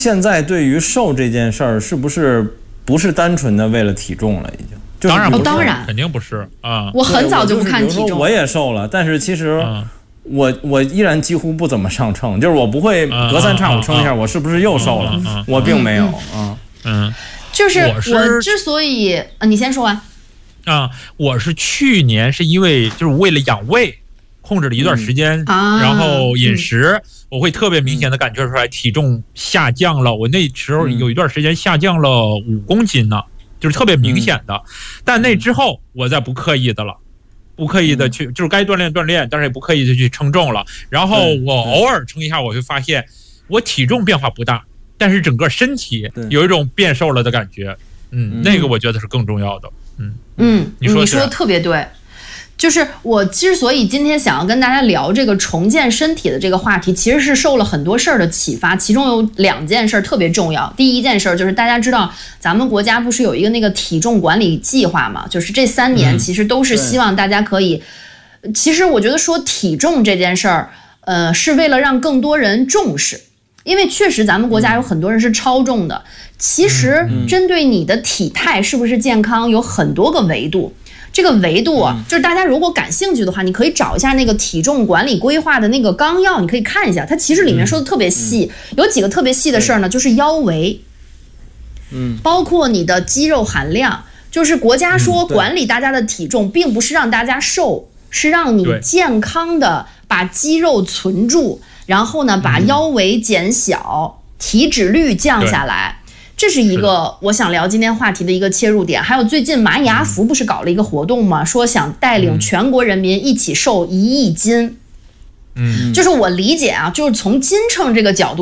现在对于瘦这件事儿，是不是单纯的为了体重了？已经， 当然不是， 当然肯定不是啊。 我很早就不看体重， 我也瘦了，但是其实我依然几乎不怎么上秤，就是我不会隔三差五称一下我是不是又瘦了，我并没有就是我之所以你先说完我是去年是因为就是为了养胃，控制了一段时间，然后饮食我会特别明显的感觉出来体重下降了。我那时候有一段时间下降了5公斤呢，就是特别明显的。但那之后我再不刻意的了。不刻意的去，就是该锻炼锻炼，但是也不刻意的去称重了。然后我偶尔称一下，我会发现我体重变化不大，但是整个身体有一种变瘦了的感觉。那个我觉得是更重要的。你说的特别对。就是我之所以今天想要跟大家聊这个重建身体的这个话题，其实是受了很多事儿的启发，其中有2件事特别重要。第一件事就是大家知道咱们国家不是有一个那个体重管理计划嘛，就是这3年其实都是希望大家可以，其实我觉得说体重这件事儿，是为了让更多人重视，因为确实咱们国家有很多人是超重的。其实针对你的体态是不是健康有很多个维度。这个维度就是大家如果感兴趣的话，你可以找一下那个体重管理规划的那个纲要，你可以看一下，它其实里面说的特别细，有几个特别细的事儿呢，就是腰围，包括你的肌肉含量，就是国家说管理大家的体重，并不是让大家瘦，是让你健康的把肌肉存住，然后呢把腰围减小，体脂率降下来。这是一个我想聊今天话题的一个切入点。还有最近蚂蚁阿福不是搞了一个活动吗？说想带领全国人民一起瘦1亿斤。就是我理解就是从斤秤这个角度